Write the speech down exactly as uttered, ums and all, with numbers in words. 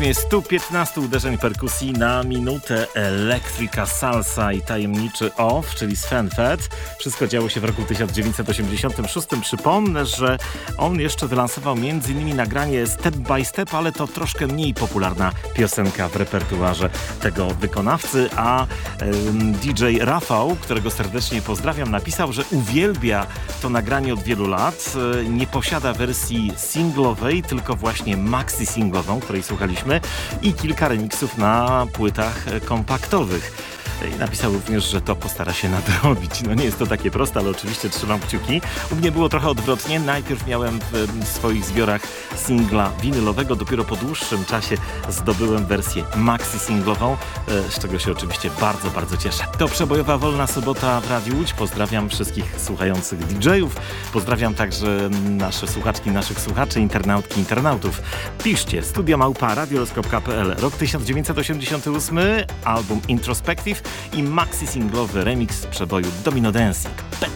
sto piętnaście uderzeń perkusji na minutę, Electrica Salsa i tajemniczy Off, czyli Sven Feth. Wszystko działo się w roku tysiąc dziewięćset osiemdziesiątym szóstym. Przypomnę, że on jeszcze wylansował między innymi nagranie Step by Step, ale to troszkę mniej popularna piosenka w repertuarze tego wykonawcy, a um, D J Rafał, którego serdecznie pozdrawiam, napisał, że uwielbia to nagranie od wielu lat. Nie posiada wersji singlowej, tylko właśnie maxi singlową, której słuchaliśmy, i kilka remiksów na płytach kompaktowych. I napisał również, że to postara się nadrobić. No nie jest to takie proste, ale oczywiście trzymam kciuki. U mnie było trochę odwrotnie. Najpierw miałem w swoich zbiorach singla winylowego, dopiero po dłuższym czasie zdobyłem wersję maxi singlową, z czego się oczywiście bardzo, bardzo cieszę. To przebojowa Wolna Sobota w Radiu Łódź. Pozdrawiam wszystkich słuchających D J-ów. Pozdrawiam także nasze słuchaczki, naszych słuchaczy, internautki, internautów. Piszcie studia małpa radiolog kropka p l. Rok tysiąc dziewięćset osiemdziesiąty ósmy, album Introspective i maxi singlowy remix przeboju Domino Dancing.